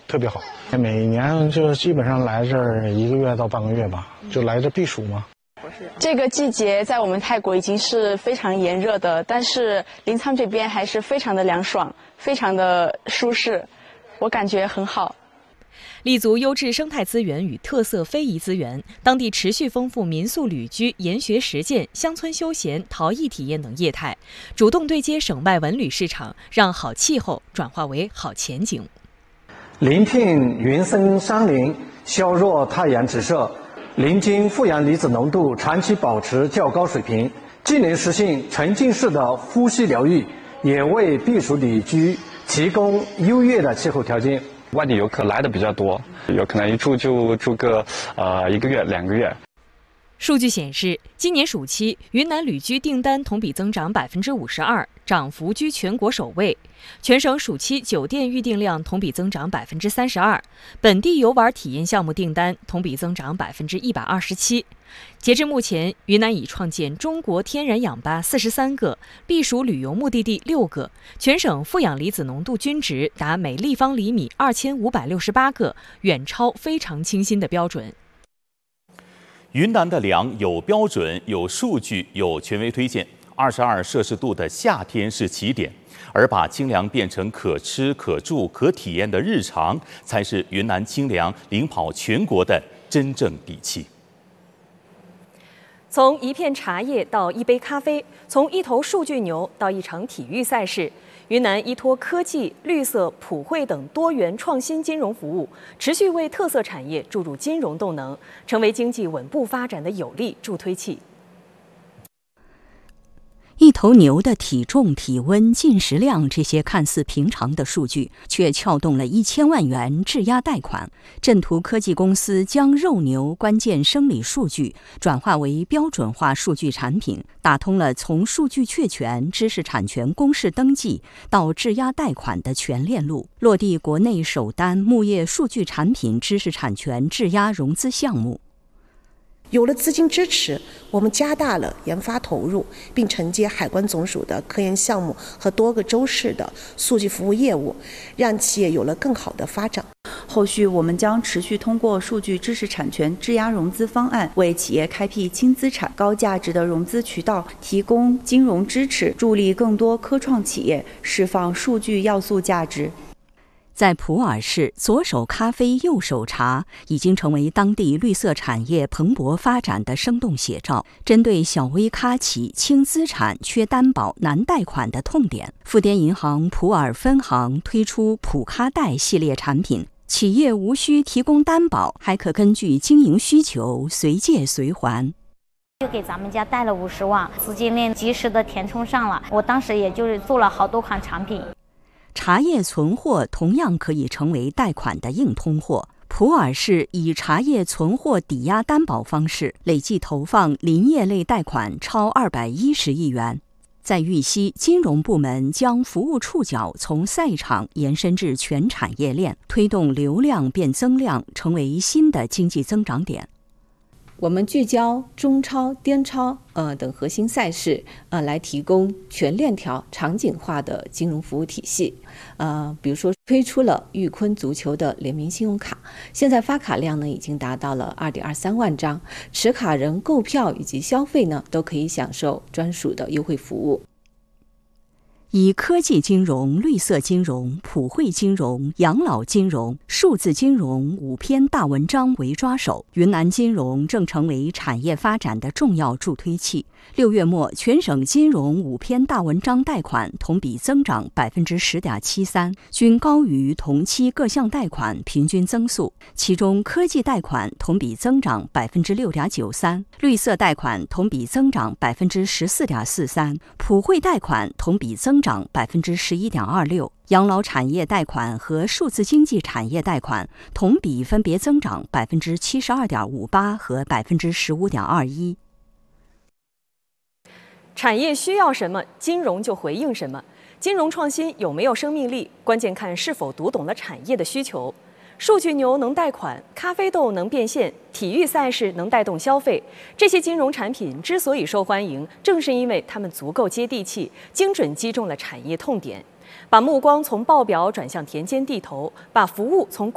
特别好。每年就基本上来这儿1个月到半个月吧，就来这避暑嘛。 这个季节在我们泰国已经是非常炎热的，但是临沧这边还是非常的凉爽，非常的舒适，我感觉很好。 立足优质生态资源与特色非遗资源，当地持续丰富民宿旅居、研学实践、乡村休闲、陶艺体验等业态，主动对接省外文旅市场，让好气候转化为好前景。 临聘云森山林，削弱太阳直射，临津负氧离子浓度长期保持较高水平，既能实现沉浸式的呼吸疗愈，也为避暑旅居提供优越的气候条件。 外地游客来的比较多，有可能一住就住个1个月、2个月。 数据显示，今年暑期云南旅居订单同比增长52%，涨幅居全国首位。全省暑期酒店预订量同比增长32%，本地游玩体验项目订单同比增长127%。截至目前，云南已创建中国天然氧吧43个，避暑旅游目的地6个，全省负氧离子浓度均值达每立方厘米2568个，远超非常清新的标准。 云南的凉有标准、有数据、有权威推荐。22摄氏度的夏天是起点，而把清凉变成可吃、可住、可体验的日常，才是云南清凉领跑全国的真正底气。 从一片茶叶到一杯咖啡，从一头数据牛到一场体育赛事，云南依托科技、绿色、普惠等多元创新金融服务，持续为特色产业注入金融动能，成为经济稳步发展的有力助推器。 一头牛的体重、体温、进食量这些看似平常的数据，却撬动了1000万元质押贷款。正途科技公司将肉牛关键生理数据转化为标准化数据产品，打通了从数据确权、知识产权公示登记到质押贷款的全链路，落地国内首单牧业数据产品知识产权质押融资项目。 有了资金支持，我们加大了研发投入，并承接海关总署的科研项目和多个州市的数据服务业务，让企业有了更好的发展。 后续我们将持续通过数据知识产权质押融资方案，为企业开辟轻资产、高价值的融资渠道，提供金融支持，助力更多科创企业释放数据要素价值。 在普洱市，左手咖啡右手茶已经成为当地绿色产业蓬勃发展的生动写照。针对小微咖企轻资产、缺担保、难贷款的痛点，富滇银行普洱分行推出普咖贷系列产品，企业无需提供担保，还可根据经营需求随借随还。 就给咱们家贷了50万，资金链及时的填充上了。我当时也就是做了好多款产品。 茶叶存货同样可以成为贷款的硬通货。普洱市以茶叶存货抵押担保方式，累计投放林业类贷款超210亿元。在玉溪，金融部门将服务触角从赛场延伸至全产业链，推动流量变增量，成为新的经济增长点。 我们聚焦中超、滇超等核心赛事来提供全链条场景化的金融服务体系。比如说推出了裕坤足球的联名信用卡，现在发卡量呢已经达到了2.23万张，持卡人购票以及消费呢都可以享受专属的优惠服务。 以科技金融、绿色金融、普惠金融、养老金融、数字金融5篇大文章为抓手，云南金融正成为产业发展的重要助推器。6月末，全省金融5篇大文章贷款同比增长10.73%，均高于同期各项贷款平均增速。其中，科技贷款同比增长6.93%，绿色贷款同比增长14.43%，普惠贷款同比增长11.26%，养老产业贷款和数字经济产业贷款同比分别增长72.58%和15.21%。 产业需要什么，金融就回应什么。金融创新有没有生命力，关键看是否读懂了产业的需求。数据牛能贷款，咖啡豆能变现，体育赛事能带动消费。这些金融产品之所以受欢迎，正是因为它们足够接地气，精准击中了产业痛点，把目光从报表转向田间地头，把服务从